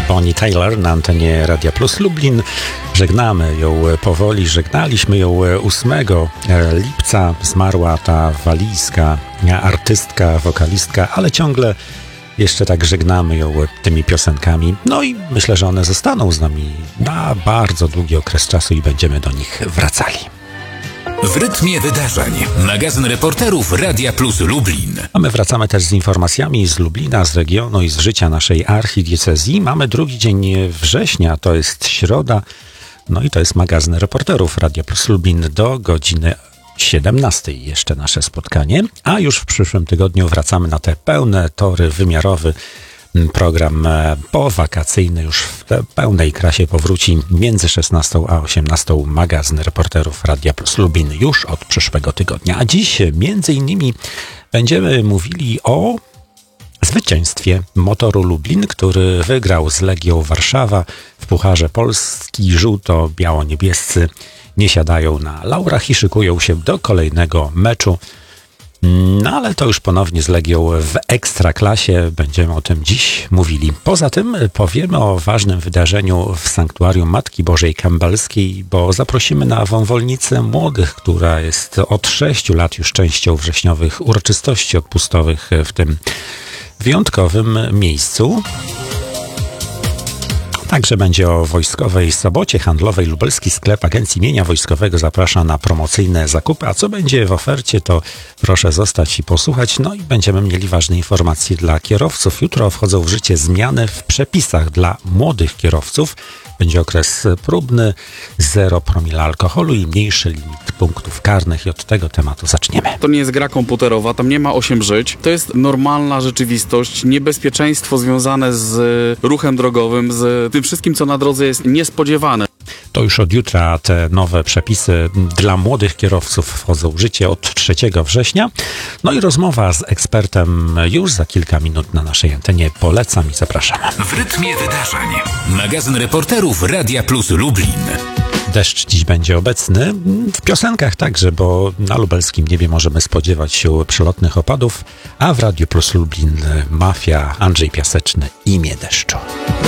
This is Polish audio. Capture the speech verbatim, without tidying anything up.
Bonnie Tyler na antenie Radia Plus Lublin. Żegnamy ją powoli, żegnaliśmy ją ósmego lipca. Zmarła ta walijska artystka, wokalistka, ale ciągle jeszcze tak żegnamy ją tymi piosenkami. No i myślę, że one zostaną z nami na bardzo długi okres czasu i będziemy do nich wracali. W rytmie wydarzeń. Magazyn reporterów Radia Plus Lublin. A my wracamy też z informacjami z Lublina, z regionu i z życia naszej archidiecezji. Mamy drugi dzień września, to jest środa. No i to jest magazyn reporterów Radia Plus Lublin do godziny siedemnastej jeszcze nasze spotkanie. A już w przyszłym tygodniu wracamy na te pełne tory, wymiarowy program powakacyjny. Już w pełnej krasie powróci między szesnastą a osiemnastą magazyn reporterów Radia Plus Lublin już od przyszłego tygodnia. A dziś między innymi będziemy mówili o zwycięstwie Motoru Lublin, który wygrał z Legią Warszawa w Pucharze Polski. Żółto-biało-niebiescy nie siadają na laurach i szykują się do kolejnego meczu. No ale to już ponownie z Legią w Ekstraklasie. Będziemy o tym dziś mówili. Poza tym powiemy o ważnym wydarzeniu w Sanktuarium Matki Bożej Kębelskiej, bo zaprosimy na wąwolnicę młodych, która jest od sześciu lat już częścią wrześniowych uroczystości odpustowych w tym wyjątkowym miejscu. Także będzie o Wojskowej Sobocie Handlowej. Lubelski Sklep Agencji Mienia Wojskowego zaprasza na promocyjne zakupy. A co będzie w ofercie, to proszę zostać i posłuchać. No i będziemy mieli ważne informacje dla kierowców. Jutro wchodzą w życie zmiany w przepisach dla młodych kierowców. Będzie okres próbny, zero promila alkoholu i mniejszy limit punktów karnych i od tego tematu zaczniemy. To nie jest gra komputerowa, tam nie ma osiem żyć. To jest normalna rzeczywistość, niebezpieczeństwo związane z ruchem drogowym, z tym wszystkim, co na drodze jest niespodziewane. To już od jutra te nowe przepisy dla młodych kierowców wchodzą w życie od trzeciego września. No i rozmowa z ekspertem już za kilka minut na naszej antenie. Polecam i zapraszam. W rytmie wydarzeń. Magazyn reporterów Radia Plus Lublin. Deszcz dziś będzie obecny, w piosenkach także, bo na lubelskim niebie możemy spodziewać się przelotnych opadów, a w Radiu Plus Lublin Mafia, Andrzej Piaseczny, Imię deszczu.